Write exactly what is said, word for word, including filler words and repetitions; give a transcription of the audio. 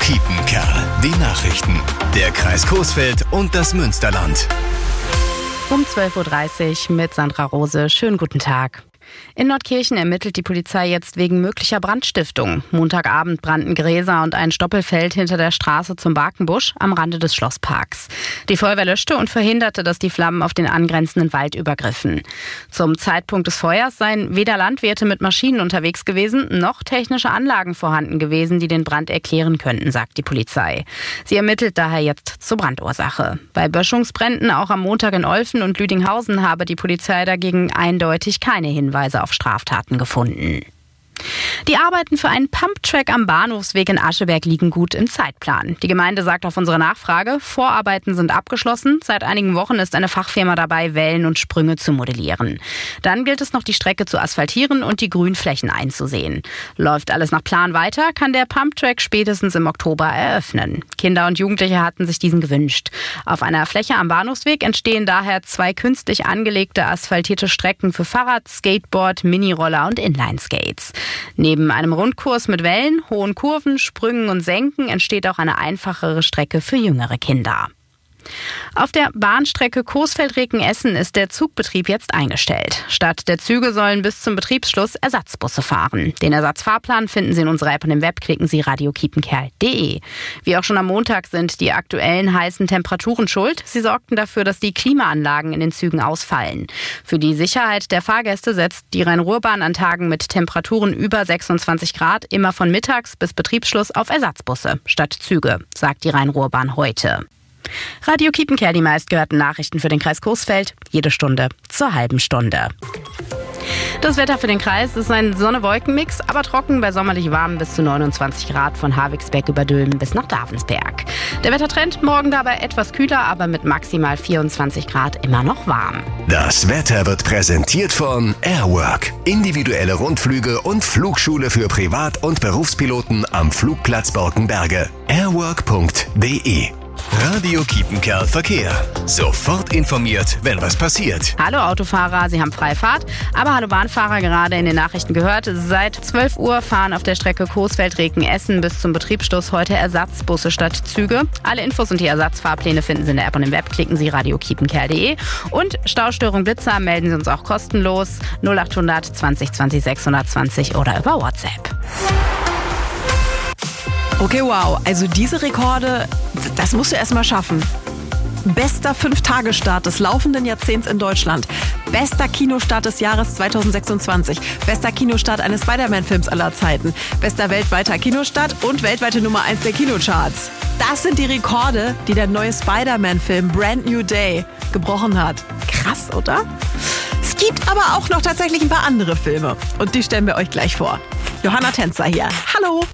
Kiepenkerl. Die Nachrichten. Der Kreis Coesfeld und das Münsterland. Um zwölf Uhr dreißig mit Sandra Rose. Schönen guten Tag. In Nordkirchen ermittelt die Polizei jetzt wegen möglicher Brandstiftung. Montagabend brannten Gräser und ein Stoppelfeld hinter der Straße zum Barkenbusch am Rande des Schlossparks. Die Feuerwehr löschte und verhinderte, dass die Flammen auf den angrenzenden Wald übergriffen. Zum Zeitpunkt des Feuers seien weder Landwirte mit Maschinen unterwegs gewesen, noch technische Anlagen vorhanden gewesen, die den Brand erklären könnten, sagt die Polizei. Sie ermittelt daher jetzt zur Brandursache. Bei Böschungsbränden auch am Montag in Olfen und Lüdinghausen habe die Polizei dagegen eindeutig keine Hinweise auf Straftaten gefunden. Die Arbeiten für einen Pumptrack am Bahnhofsweg in Ascheberg liegen gut im Zeitplan. Die Gemeinde sagt auf unsere Nachfrage, Vorarbeiten sind abgeschlossen. Seit einigen Wochen ist eine Fachfirma dabei, Wellen und Sprünge zu modellieren. Dann gilt es noch, die Strecke zu asphaltieren und die Grünflächen einzusehen. Läuft alles nach Plan weiter, kann der Pumptrack spätestens im Oktober eröffnen. Kinder und Jugendliche hatten sich diesen gewünscht. Auf einer Fläche am Bahnhofsweg entstehen daher zwei künstlich angelegte asphaltierte Strecken für Fahrrad, Skateboard, Miniroller und Inlineskates. Neben einem Rundkurs mit Wellen, hohen Kurven, Sprüngen und Senken entsteht auch eine einfachere Strecke für jüngere Kinder. Auf der Bahnstrecke Coesfeld-Reken-Essen ist der Zugbetrieb jetzt eingestellt. Statt der Züge sollen bis zum Betriebsschluss Ersatzbusse fahren. Den Ersatzfahrplan finden Sie in unserer App und im Web. Klicken Sie radio kiepenkerl punkt de. Wie auch schon am Montag sind die aktuellen heißen Temperaturen schuld. Sie sorgten dafür, dass die Klimaanlagen in den Zügen ausfallen. Für die Sicherheit der Fahrgäste setzt die Rhein-Ruhr-Bahn an Tagen mit Temperaturen über sechsundzwanzig Grad immer von mittags bis Betriebsschluss auf Ersatzbusse statt Züge, sagt die Rhein-Ruhr-Bahn heute. Radio Kiepenkerl, die meistgehörten Nachrichten für den Kreis Coesfeld, jede Stunde zur halben Stunde. Das Wetter für den Kreis ist ein Sonne-Wolken-Mix, aber trocken bei sommerlich warm bis zu neunundzwanzig Grad von Havigsbeck über Dülmen bis nach Davensberg. Der Wettertrend morgen dabei etwas kühler, aber mit maximal vierundzwanzig Grad immer noch warm. Das Wetter wird präsentiert von Airwork. Individuelle Rundflüge und Flugschule für Privat- und Berufspiloten am Flugplatz Borkenberge. airwork punkt de. Radio Kiepenkerl Verkehr. Sofort informiert, wenn was passiert. Hallo Autofahrer, Sie haben freie Fahrt. Aber hallo Bahnfahrer, gerade in den Nachrichten gehört. Seit zwölf Uhr fahren auf der Strecke Coesfeld-Reken-Essen bis zum Betriebsschluss heute Ersatzbusse statt Züge. Alle Infos und die Ersatzfahrpläne finden Sie in der App und im Web. Klicken Sie radio kiepenkerl punkt de. Und Staustörung Blitzer melden Sie uns auch kostenlos null achthundert zwanzig zwanzig sechshundertzwanzig oder über WhatsApp. Okay, wow. Also diese Rekorde, das musst du erst mal schaffen. Bester Fünf-Tage-Start des laufenden Jahrzehnts in Deutschland. Bester Kinostart des Jahres zweitausendsechsundzwanzig. Bester Kinostart eines Spider-Man-Films aller Zeiten. Bester weltweiter Kinostart und weltweite Nummer eins der Kinocharts. Das sind die Rekorde, die der neue Spider-Man-Film Brand New Day gebrochen hat. Krass, oder? Es gibt aber auch noch tatsächlich ein paar andere Filme. Und die stellen wir euch gleich vor. Johanna Tänzer hier. Hallo!